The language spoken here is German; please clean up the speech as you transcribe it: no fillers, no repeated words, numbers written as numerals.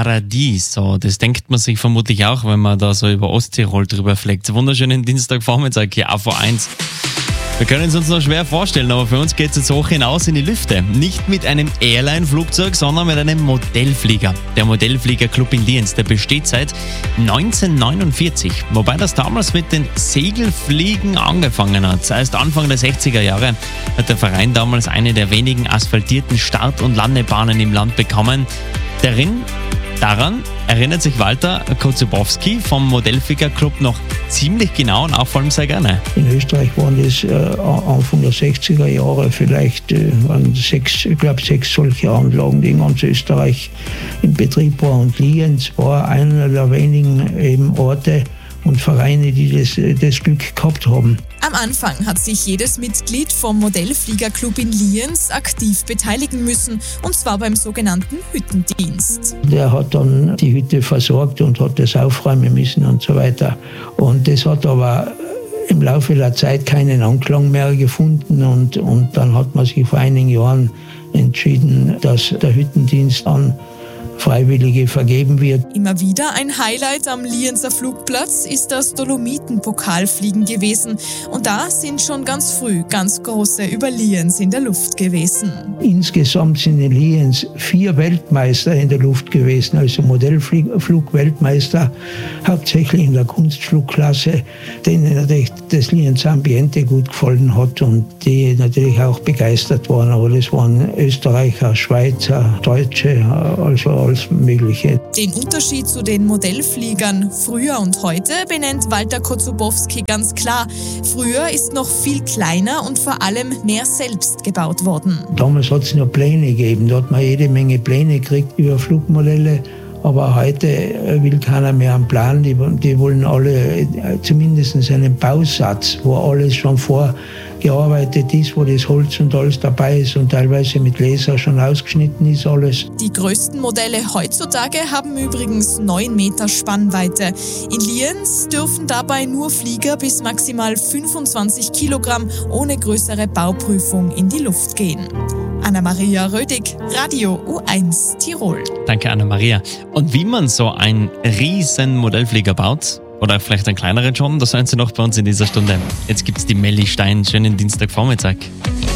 Paradies. So, das denkt man sich vermutlich auch, wenn man da so über Osttirol drüber fliegt. Wunderschönen Dienstagvormittag hier, AV1. Wir können es uns noch schwer vorstellen, aber für uns geht es jetzt hoch hinaus in die Lüfte. Nicht mit einem Airline-Flugzeug, sondern mit einem Modellflieger. Der Modellfliegerclub in Lienz, der besteht seit 1949. Wobei das damals mit den Segelfliegen angefangen hat. Erst Anfang der 60er Jahre hat der Verein damals eine der wenigen asphaltierten Start- und Landebahnen im Land bekommen. Daran erinnert sich Walter Kocubowski vom Modellfliegerclub noch ziemlich genau und auch vor allem sehr gerne. In Österreich waren das Anfang der 60er Jahre vielleicht waren sechs solche Anlagen, die in ganz Österreich in Betrieb waren. Und Lienz war einer der wenigen eben Orte und Vereine, die das Glück gehabt haben. Am Anfang hat sich jedes Mitglied vom Modellfliegerclub in Lienz aktiv beteiligen müssen, und zwar beim sogenannten Hüttendienst. Der hat dann die Hütte versorgt und hat das aufräumen müssen und so weiter. Und das hat aber im Laufe der Zeit keinen Anklang mehr gefunden und dann hat man sich vor einigen Jahren entschieden, dass der Hüttendienst an Freiwillige vergeben wird. Immer wieder ein Highlight am Lienzer Flugplatz ist das Dolomiten-Pokalfliegen gewesen. Und da sind schon ganz früh ganz große über Lienz in der Luft gewesen. Insgesamt sind in Lienz 4 Weltmeister in der Luft gewesen, also Modellflugweltmeister, hauptsächlich in der Kunstflugklasse, denen natürlich das Lienzer Ambiente gut gefallen hat und die natürlich auch begeistert waren. Aber das waren Österreicher, Schweizer, Deutsche, also alles Mögliche. Den Unterschied zu den Modellfliegern früher und heute benennt Walter Kocubowski ganz klar. Früher ist noch viel kleiner und vor allem mehr selbst gebaut worden. Damals hat es noch Pläne gegeben, da hat man jede Menge Pläne gekriegt über Flugmodelle. Aber heute will keiner mehr einen Plan, die wollen alle zumindest einen Bausatz, wo alles schon vorgearbeitet ist, wo das Holz und alles dabei ist und teilweise mit Laser schon ausgeschnitten ist alles. Die größten Modelle heutzutage haben übrigens 9 Meter Spannweite. In Lienz dürfen dabei nur Flieger bis maximal 25 Kilogramm ohne größere Bauprüfung in die Luft gehen. Anna-Maria Rödig, Radio U1 Tirol. Danke, Anna-Maria. Und wie man so einen riesen Modellflieger baut, oder vielleicht einen kleineren schon, das hören Sie noch bei uns in dieser Stunde. Jetzt gibt's die Melli Stein. Schönen Dienstagvormittag.